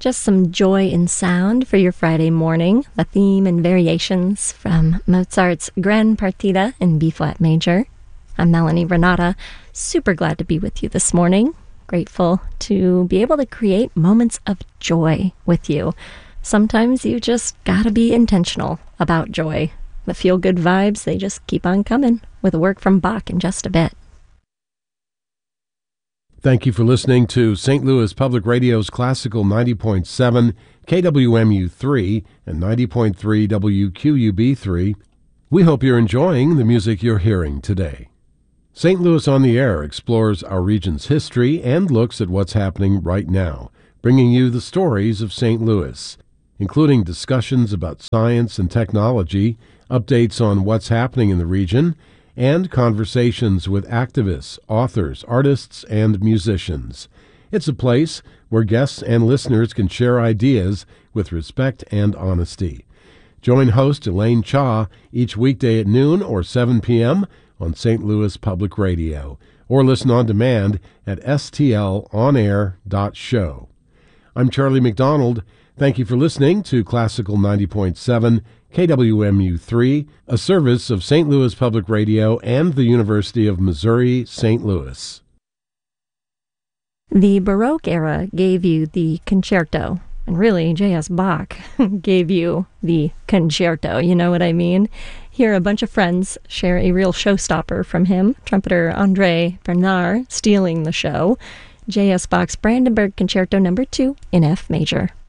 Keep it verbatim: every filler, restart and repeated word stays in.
Just some joy in sound for your Friday morning. The theme and variations from Mozart's Grand Partita in B-flat major. I'm Melanie Renata, super glad to be with you this morning. Grateful to be able to create moments of joy with you. Sometimes you just gotta be intentional about joy. The feel-good vibes, they just keep on coming with a work from Bach in just a bit. Thank you for listening to Saint Louis Public Radio's Classical ninety point seven, K W M U three, and ninety point three W Q U B three. We hope you're enjoying the music you're hearing today. Saint Louis on the Air explores our region's history and looks at what's happening right now, bringing you the stories of Saint Louis, including discussions about science and technology, updates on what's happening in the region, and conversations with activists, authors, artists, and musicians. It's a place where guests and listeners can share ideas with respect and honesty. Join host Elaine Cha each weekday at noon or seven p.m. on Saint Louis Public Radio, or listen on demand at s t l on air dot show. I'm Charlie McDonald. Thank you for listening to Classical ninety point seven, K W M U three, a service of Saint Louis Public Radio and the University of Missouri, Saint Louis. The Baroque era gave you the concerto, and really J S. Bach gave you the concerto, you know what I mean? Here a bunch of friends share a real showstopper from him, trumpeter André Bernard stealing the show, J S. Bach's Brandenburg Concerto number two in F major.